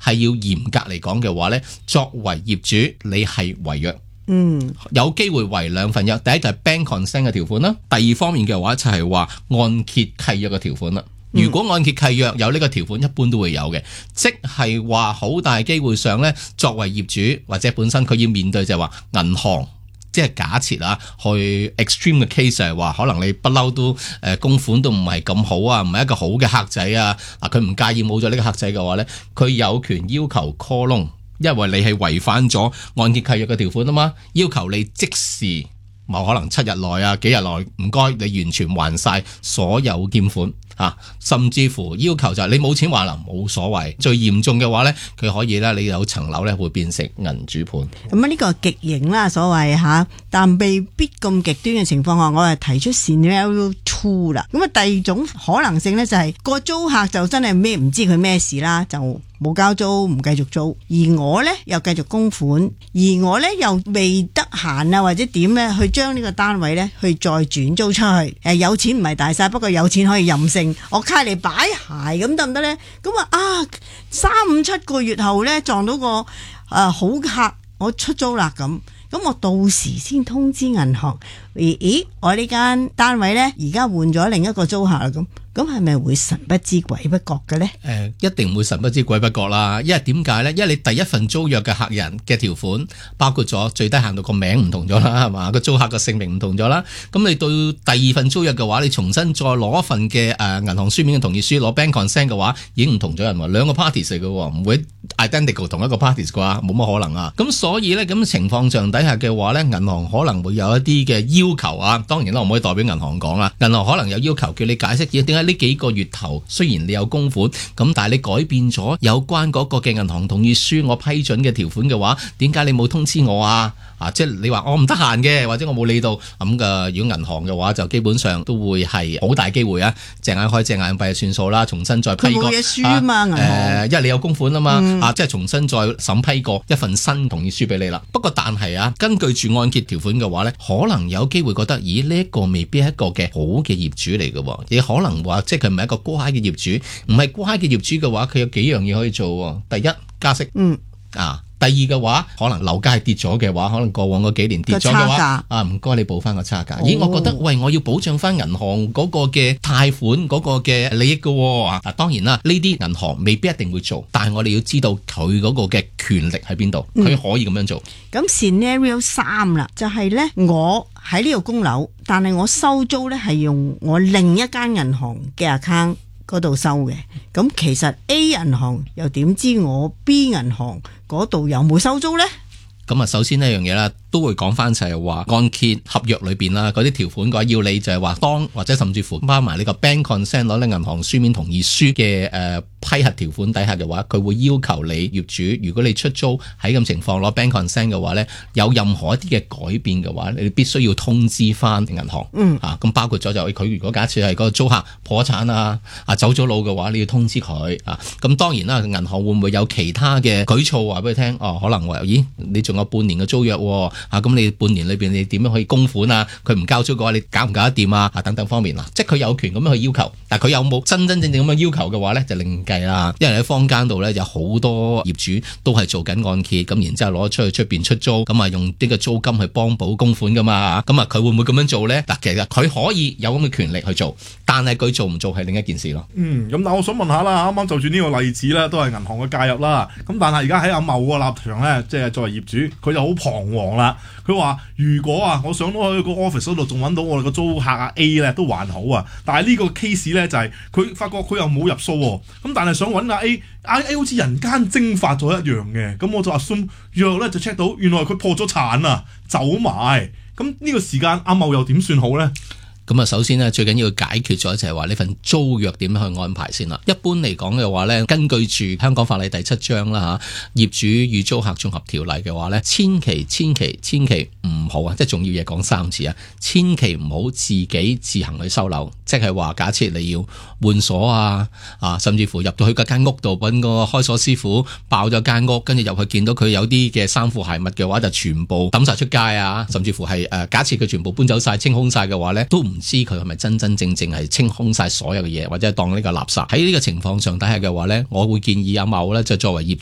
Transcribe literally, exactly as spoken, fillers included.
係要嚴格嚟講嘅話咧，作為業主你係違約。 嗯， 有機會違兩份約，第一就係 bank consent 嘅條款啦，第二方面嘅話就係話按揭契約嘅條款啦。如果按揭契約有呢個條款，一般都會有嘅，即係話好大機會上呢，作為業主或者本身佢要面對就係話銀行，即係假設啊，去 extreme 嘅 case 係話，可能你不嬲都誒供款都唔係咁好啊，唔係一個好嘅客仔啊，啊佢唔介意冇咗呢個客仔嘅話呢，佢有權要求 call loan，因為你係違反咗按揭契約嘅條款啊嘛，要求你即時，冇可能七日內啊幾日內唔該你完全還晒所有欠款。啊，甚至乎要求就係你冇錢還啦，冇所謂。最嚴重嘅話咧，佢可以咧，你有層樓咧會變成銀主盤。 咁啊，呢個極刑啦，所謂吓，但未必咁極端嘅情況下，我係提出 scenario two 啦。咁啊，第二種可能性咧就係、是、個租客就真係咩唔知佢咩事啦，就冇交租，唔繼續租，而我咧又繼續供款，而我咧又未得閒啊，或者點咧去將呢個單位咧去再轉租出去。誒，有錢唔係大晒，不過有錢可以任性。我卡嚟擺鞋咁得唔得呢？咁啊啊，三五七個月後呢，撞到個誒、呃、好客，我出租啦咁，咁我到時先通知銀行。咦咦，我呢間單位呢，而家換咗另一個租客啦咁。咁係咪會神不知鬼不覺嘅呢？誒、 呃，一定會神不知鬼不覺啦。因為點解呢？因為你第一份租約嘅客人嘅條款包括咗最低限度個名唔同咗啦，係嘛？個租客嘅姓名唔同咗啦。咁你到第二份租約嘅話，你重新再攞一份嘅誒銀行書面嘅同意書，攞 bank consent 嘅話，已經唔同咗人喎，兩個 parties 嚟嘅喎，唔會 identical 同一個 parties 啩，冇乜可能啊。咁所以呢，咁情況上底下嘅話呢，銀行可能會有一啲嘅要求啊。當然啦，我唔可以代表銀行講啦。銀行可能有要求叫你解釋點解呢幾個月頭雖然你有供款，咁但係你改變咗有關嗰個嘅銀行同意書我批准嘅條款嘅話，點解你冇通知我啊？啊，即係你話我唔得閒嘅，或者我冇理到咁嘅。如果銀行嘅話，就基本上都會係好大機會啊，隻眼開隻眼閉算數啦，重新再批過。 佢冇嘢輸啊嘛，銀行。 誒，因為你有供款啊嘛， 嗯、 啊，即係重新再審批過一份新同意書俾你啦。不過但係啊，根據住按揭條款嘅話咧，可能有機會覺得，咦，呢一個未必係一個嘅好嘅業主嚟嘅，你可能話即係佢唔係一個乖嘅業主，唔係乖嘅業主嘅話，佢有幾樣嘢可以做。第一，加息。嗯。啊。第二嘅話，可能樓價係跌咗嘅話，可能過往嗰幾年跌咗嘅話，啊唔該你補翻個差價。咦、哦，我覺得喂，我要保障翻銀行嗰個嘅貸款嗰個嘅利益嘅喎。啊，當然啦，呢啲銀行未必一定會做，但係我哋要知道佢嗰個嘅權力喺邊度，佢、嗯、可以咁樣做。 咁 scenario 三啦，就係咧，我喺呢度供樓，但係我收租咧係用我另一間銀行嘅 account 嗰度收嘅。咁其實 A 銀行又點知我 B 銀行嗰度有冇收租呢？ 咁啊，首先呢樣嘢啦，都會講翻就係話按揭合約裏邊啦，嗰啲條款嘅話，要你就係話當或者甚至乎包埋呢個 bank consent 攞呢銀行書面同意書嘅誒、呃、批核條款底下嘅話，佢會要求你業主，如果你出租喺咁情況攞 bank consent 嘅話呢，有任何一啲嘅改變嘅話，你必須要通知翻銀行。嗯，啊，咁包括咗就係佢如果假設係嗰個租客破產啊啊走咗路嘅話，你要通知佢啊。咁當然啦，銀行會唔會有其他嘅舉措話俾佢聽？哦，可能話咦，你仲有半年嘅租約喎，啊，咁你半年裏邊你點樣可以供款啊？佢唔交租嘅話，你搞唔搞得掂啊？啊，等等方面啦，即係佢有權咁樣去要求，但係佢有冇真真正正咁樣要求嘅話咧，就另計啦。因為喺坊間度咧有好多業主都係做緊按揭，咁然之後攞出去出邊出租，咁啊用呢個租金去幫補供款噶嘛，咁啊佢會唔會咁樣做咧？嗱，其實佢可以有咁嘅權力去做，但係佢做唔做係另一件事咯。 嗯，咁但我想問下啦，啱啱就住呢個例子咧，都係銀行嘅介入啦。咁但係而家喺阿茂個立場咧，即係作為業主，佢就好彷徨啦。佢話如果啊，我上到去個 office 嗰度，仲揾到我哋個租客啊 A 咧，都還好啊。但係呢個 case 咧就係、是、佢發覺佢又冇入數喎，咁但係想揾阿 A，阿 A 好似人間蒸發咗一樣嘅。咁我就 assume 然後咧就 check 到原來佢破咗產啊，走埋。咁呢個時間阿茂又點算好咧？ 咁啊，首先呢，最緊要解決咗就係話呢份租約點樣去安排先啦。一般嚟講嘅話呢，根據住香港法例第七章啦嚇，業主與租客綜合條例嘅話呢，千祈千祈千祈唔好啊，即係重要嘢講三次啊，千祈唔好自己自行去收樓，即係話假設你要換鎖啊啊，甚至乎入到去嗰間屋度揾個開鎖師傅爆咗間屋，跟住入去見到佢有啲嘅衫褲鞋襪嘅話，就全部抌晒出街啊，甚至乎係誒、呃、假設佢全部搬走晒清空晒嘅話呢，都唔唔知佢係咪真真正正係清空晒所有嘅嘢，或者係當呢個垃圾。喺呢個情況上底下嘅話呢，我會建議阿茂呢，就作為業